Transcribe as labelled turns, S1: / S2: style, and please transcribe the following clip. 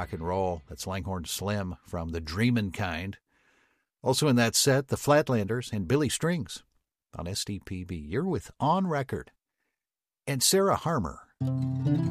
S1: rock and roll. That's Langhorne Slim from The Dreamin' Kind. Also in that set, the Flatlanders and Billy Strings on SDPB. You're with On Record. And Sarah Harmer.